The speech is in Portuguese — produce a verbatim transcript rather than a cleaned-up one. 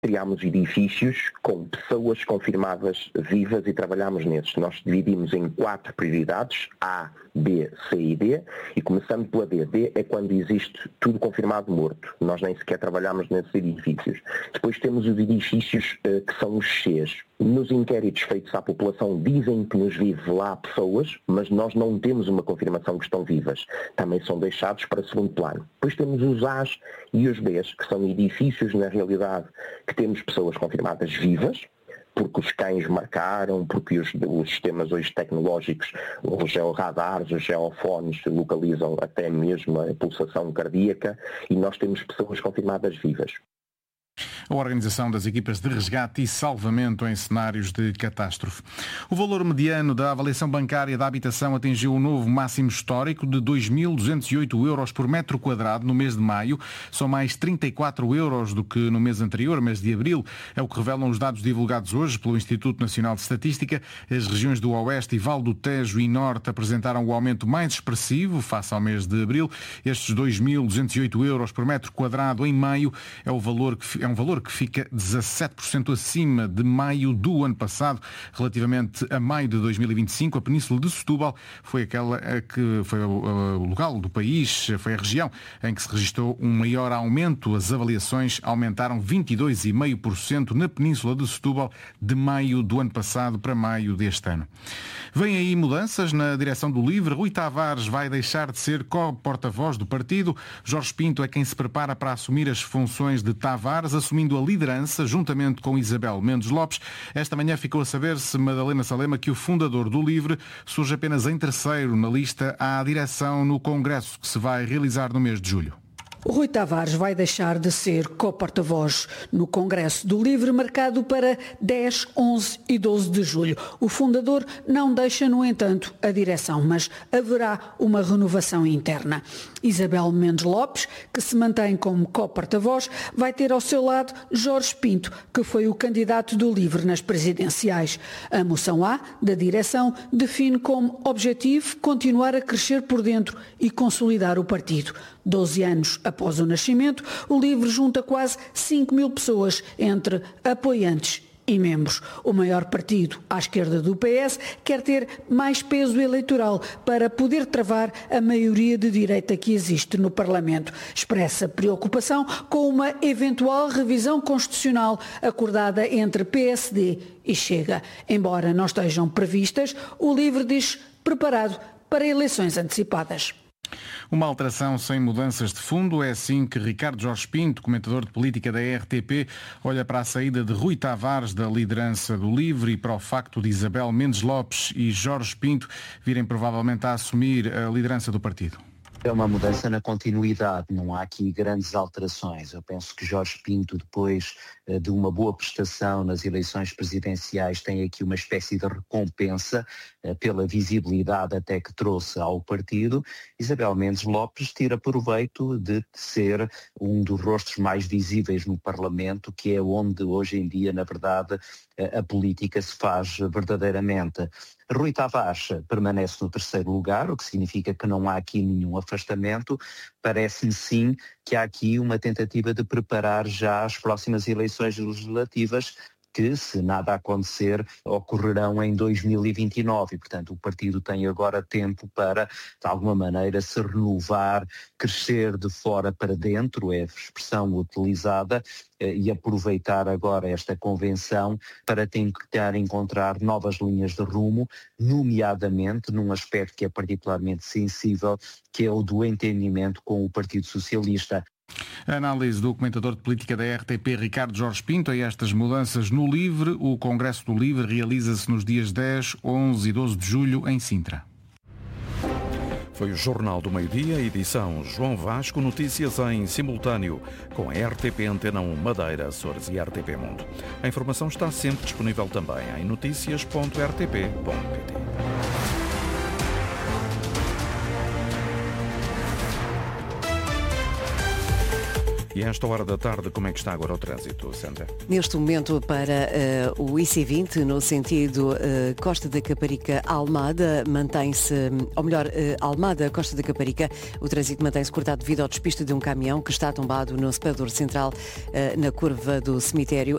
criámos edifícios com pessoas confirmadas vivas e trabalhámos nesses. Nós dividimos em quatro prioridades, A, B, C e D, e começando pela D. D é quando existe tudo confirmado morto. Nós nem sequer trabalhamos nesses edifícios. Depois temos os edifícios uh, que são os Cs. Nos inquéritos feitos à população dizem que nos vive lá pessoas, mas nós não temos uma confirmação que estão vivas. Também são deixados para segundo plano. Depois temos os As e os Bs, que são edifícios, na realidade, que temos pessoas confirmadas vivas, porque os cães marcaram, porque os, os sistemas hoje tecnológicos, os georradares, os geofones localizam até mesmo a pulsação cardíaca, e nós temos pessoas confirmadas vivas. A organização das equipas de resgate e salvamento em cenários de catástrofe. O valor mediano da avaliação bancária da habitação atingiu um novo máximo histórico de dois mil duzentos e oito euros por metro quadrado no mês de maio. São mais trinta e quatro euros do que no mês anterior, mês de abril. É o que revelam os dados divulgados hoje pelo Instituto Nacional de Estatística. As regiões do Oeste e Val do Tejo e Norte apresentaram o aumento mais expressivo face ao mês de abril. Estes dois mil duzentos e oito euros por metro quadrado em maio é, o valor que, é um valor que fica dezassete por cento acima de maio do ano passado. Relativamente a maio de dois mil e vinte e cinco, a Península de Setúbal foi aquela que foi o local do país, foi a região em que se registrou um maior aumento. As avaliações aumentaram vinte e dois vírgula cinco por cento na Península de Setúbal de maio do ano passado para maio deste ano. Vêm aí mudanças na direção do LIVRE. Rui Tavares vai deixar de ser co-porta-voz do partido. Jorge Pinto é quem se prepara para assumir as funções de Tavares, assumindo a liderança juntamente com Isabel Mendes Lopes. Esta manhã ficou a saber-se, Madalena Salema, que o fundador do LIVRE surge apenas em terceiro na lista à direção no congresso que se vai realizar no mês de julho. Rui Tavares vai deixar de ser co-porta-voz no Congresso do LIVRE, marcado para dez, onze e doze de julho. O fundador não deixa, no entanto, a direção, mas haverá uma renovação interna. Isabel Mendes Lopes, que se mantém como co-porta-voz, vai ter ao seu lado Jorge Pinto, que foi o candidato do LIVRE nas presidenciais. A moção A da direção define como objetivo continuar a crescer por dentro e consolidar o partido. doze anos após o nascimento, o LIVRE junta quase cinco mil pessoas entre apoiantes e membros. O maior partido à esquerda do P S quer ter mais peso eleitoral para poder travar a maioria de direita que existe no Parlamento. Expressa preocupação com uma eventual revisão constitucional acordada entre P S D e Chega. Embora não estejam previstas, o LIVRE diz preparado para eleições antecipadas. Uma alteração sem mudanças de fundo, é assim que Ricardo Jorge Pinto, comentador de política da R T P, olha para a saída de Rui Tavares da liderança do LIVRE e para o facto de Isabel Mendes Lopes e Jorge Pinto virem provavelmente a assumir a liderança do partido. É uma mudança na continuidade, não há aqui grandes alterações. Eu penso que Jorge Pinto, depois de uma boa prestação nas eleições presidenciais, tem aqui uma espécie de recompensa pela visibilidade até que trouxe ao partido. Isabel Mendes Lopes tira proveito de ser um dos rostos mais visíveis no Parlamento, que é onde hoje em dia, na verdade, a política se faz verdadeiramente. Rui Tavares permanece no terceiro lugar, o que significa que não há aqui nenhum afastamento. Parece-me sim que há aqui uma tentativa de preparar já as próximas eleições legislativas, que, se nada acontecer, ocorrerão em dois mil e vinte e nove. E, portanto, o partido tem agora tempo para, de alguma maneira, se renovar, crescer de fora para dentro, é a expressão utilizada, e aproveitar agora esta convenção para tentar encontrar novas linhas de rumo, nomeadamente num aspecto que é particularmente sensível, que é o do entendimento com o Partido Socialista. A análise do comentador de política da R T P, Ricardo Jorge Pinto, a estas mudanças no LIVRE. O Congresso do LIVRE realiza-se nos dias dez, onze e doze de julho em Sintra. Foi o Jornal do Meio-Dia, edição João Vasco, notícias em simultâneo com a R T P Antena um Madeira, Açores e R T P Mundo. A informação está sempre disponível também em noticias ponto r t p ponto p t. E a esta hora da tarde, como é que está agora o trânsito, Sandra? Neste momento, para uh, o I C vinte, no sentido uh, Costa da Caparica-Almada, mantém-se, ou melhor, uh, Almada-Costa da Caparica, o trânsito mantém-se cortado devido ao despiste de um caminhão que está tombado no separador central uh, na curva do cemitério.